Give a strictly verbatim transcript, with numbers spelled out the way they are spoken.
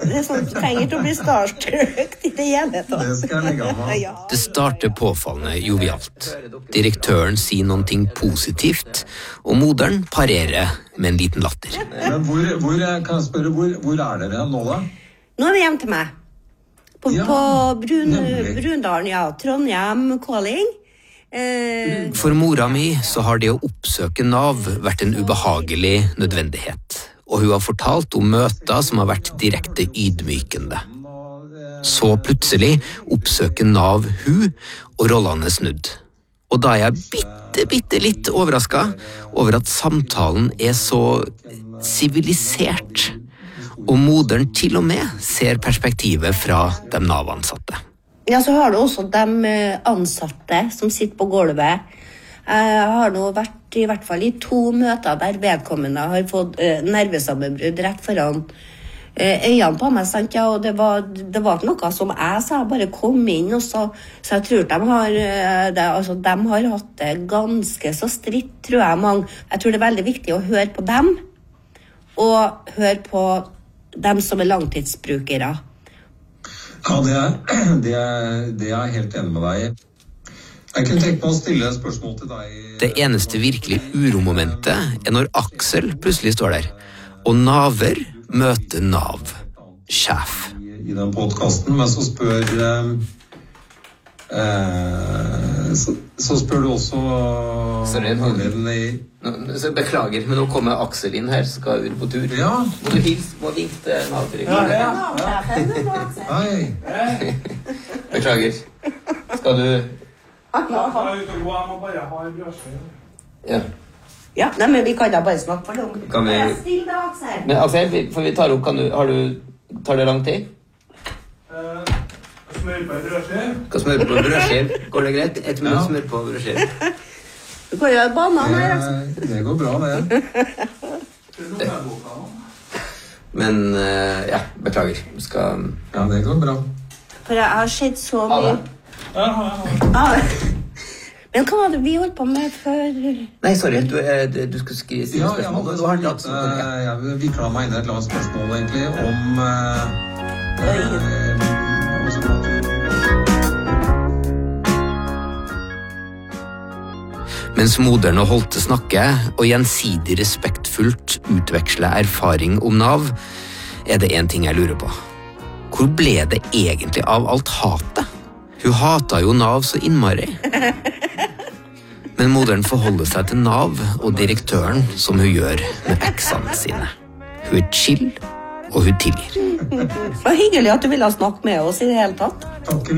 det er sånn, du trenger ikke å bli starstruck i det hele tatt. Det skal jeg legge av meg. Ja. Det starter påfallende jovialt. Direktøren sier noe positivt, og moderen parerer med en liten latter. Men hvor, hvor, kan jeg spørre, hvor, hvor er dere nå da? Nå er vi hjem til meg. På, Ja, på Brun, nemlig. Brundalen, ja. Trondheim, Kåling. Eh, For mora mi så har det å oppsøke Nav vært en ubehagelig nødvendighet, og hun har fortalt om møter som har vært direkte ydmykende. Så plutselig oppsøker Nav hun, og rollene er snudd. Og da er jeg bitte, bitte litt overrasket over at samtalen er så sivilisert, og moderen til og med ser perspektivet fra de Nav-ansatte. ja, så har du også de eh, ansatte som sitter på gulvet. Jeg har nå vært i hvert fall i to møter der vedkommende har fått eh, nervesammenbrudd rett foran eh, øynene på meg, sant? Ja, og det var, det var ikke noe som jeg sa, bare kom inn, og så, så jeg tror de har, eh, det, altså, de har hatt det ganske så stritt, tror jeg mange. Jeg tror det er veldig viktig å høre på dem, og høre på dem som er langtidsbrukere. Ja, det er, det, er, det er jeg helt enig med deg i. Jeg kunne tenke meg å stille et spørsmål til deg. Det eneste virkelig uromomentet er når Aksel plutselig står der, og Naver møter Nav, sjef. I, i den podcasten, men så spør eh, eh, så, så spør du også Sorry, nå- Marlene i Så beklager, men nå kommer Aksel inn her, skal ut på tur. Ja, Må du hilse, må vinke til Nav-direktøren. hei. Beklager. Skal du... Ja. Ja, nei, men vi kan da bare snakke for dem. Kan vi- Jeg stiller deg, Aksel. Men Aksel, vi- for vi tar opp, kan du, har du, tar det lang tid? Smør på en brødskive. Skal smøre på brødskive, går det greit? Et minutt Ja. smør på brødskive. Du kan jo ha banan her, Aksel. Det, det går bra, det. Det er lommeboka nå. Men, eh, ja, beklager. Vi skal... Ja, det går bra. For jeg har sett så Ha mye. det. Ja, ja, ja. Ah. Men hva var det vi holdt på med før? Nei, sorry, du, eh, du skulle skrive stille Ja, jeg spørsmål. hadde Du har litt, latt som det. eh, jeg viklet meg inn i et langt spørsmål, egentlig, om... eh, eh, om så- Mens moderen og Holte snakker, og gjensidig respektfullt utveksler erfaring om Nav, er det en ting jeg lurer på. Hvor ble det egentlig av alt hatet? Hun hatet jo Nav så innmari. Men moderen forholder seg til Nav og direktøren som hun gjør med eksene sine. Hun er chill, og hun tilgir. Det var hyggelig at du ville snakke med oss i det hele tatt. Takk